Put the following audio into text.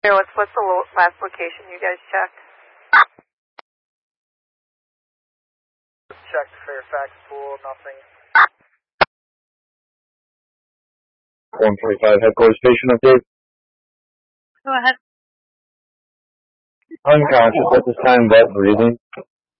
Hey, what's the last location you guys checked? Checked Fairfax Pool, nothing. 145 headquarters station update. Go ahead. Unconscious at this time, but breathing.